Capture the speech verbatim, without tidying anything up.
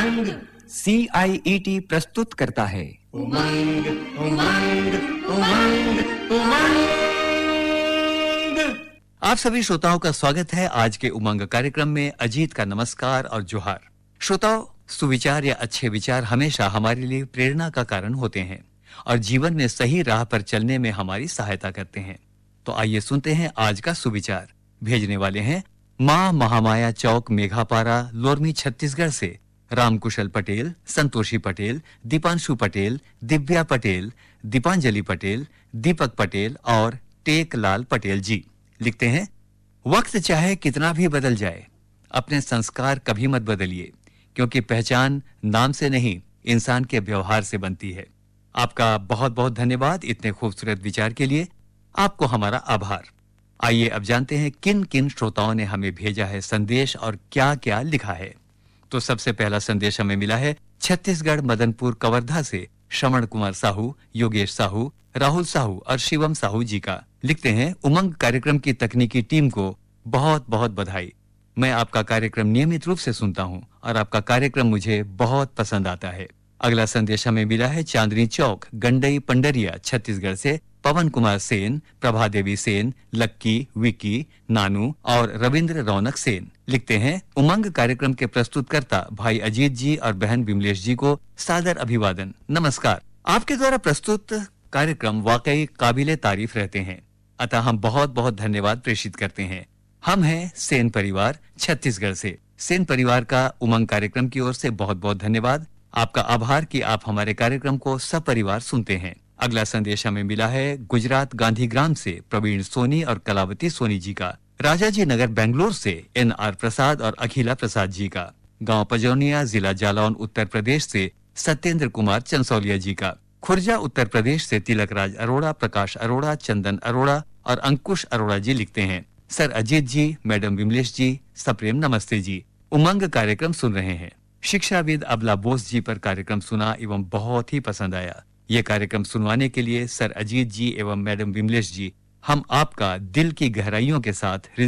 उमंग सी आई E T प्रस्तुत करता है उमंग उमंग उमंग उमंग। आप सभी श्रोताओं का स्वागत है आज के उमंग कार्यक्रम में। अजीत का नमस्कार और जोहार। श्रोताओं, सुविचार या अच्छे विचार हमेशा हमारे लिए प्रेरणा का कारण होते हैं और जीवन में सही राह पर चलने में हमारी सहायता करते हैं। तो आइए सुनते हैं आज का सुविचार। भेजने वाले हैं माँ महामाया चौक, मेघापारा, लोरमी, छत्तीसगढ़ से रामकुशल पटेल, संतोषी पटेल, दीपांशु पटेल, दिव्या पटेल, दीपांजलि पटेल, दीपक पटेल और टेकलाल पटेल जी। लिखते हैं, वक्त चाहे कितना भी बदल जाए, अपने संस्कार कभी मत बदलिए, क्योंकि पहचान नाम से नहीं इंसान के व्यवहार से बनती है। आपका बहुत बहुत धन्यवाद इतने खूबसूरत विचार के लिए। आपको हमारा आभार। आइए अब जानते हैं किन किन श्रोताओं ने हमें भेजा है संदेश और क्या क्या लिखा है। तो सबसे पहला संदेश हमें मिला है छत्तीसगढ़ मदनपुर कवर्धा से श्रवण कुमार साहू, योगेश साहू, राहुल साहू और शिवम साहू जी का। लिखते हैं, उमंग कार्यक्रम की तकनीकी टीम को बहुत बहुत बधाई। मैं आपका कार्यक्रम नियमित रूप से सुनता हूं और आपका कार्यक्रम मुझे बहुत पसंद आता है। अगला संदेश हमें मिला है चांदनी चौक, गंडई, पंडरिया, छत्तीसगढ़ से पवन कुमार सेन, प्रभा देवी सेन, लक्की, विकी, नानू और रविंद्र रौनक सेन। लिखते हैं, उमंग कार्यक्रम के प्रस्तुतकर्ता भाई अजीत जी और बहन विमलेश जी को सादर अभिवादन। नमस्कार। आपके द्वारा प्रस्तुत कार्यक्रम वाकई काबिले तारीफ रहते हैं, अतः हम बहुत बहुत धन्यवाद प्रेषित करते हैं। हम हैं सेन परिवार, छत्तीसगढ़ से। सेन परिवार का उमंग कार्यक्रम की ओर से बहुत बहुत धन्यवाद। आपका आभार कि आप हमारे कार्यक्रम को सपरिवार सुनते हैं। अगला संदेश हमें मिला है गुजरात गांधी ग्राम से प्रवीण सोनी और कलावती सोनी जी का। राजाजी नगर बेंगलोर से एन आर प्रसाद और अखिला प्रसाद जी का। गांव पजौनिया, जिला जालौन, उत्तर प्रदेश से सत्येंद्र कुमार चंसौलिया जी का। खुर्जा उत्तर प्रदेश से तिलक राज अरोड़ा, प्रकाश अरोड़ा, चंदन अरोड़ा और अंकुश अरोड़ा जी लिखते हैं, सर अजीत जी, मैडम विमलेश जी, सप्रेम नमस्ते जी। उमंग कार्यक्रम सुन रहे हैं। शिक्षाविद अबला बोस जी पर कार्यक्रम सुना एवं बहुत ही पसंद आया। ये कार्यक्रम सुनवाने के लिए सर अजीत जी एवं मैडम विमलेश जी, हम आपका दिल की गहराइयों के साथ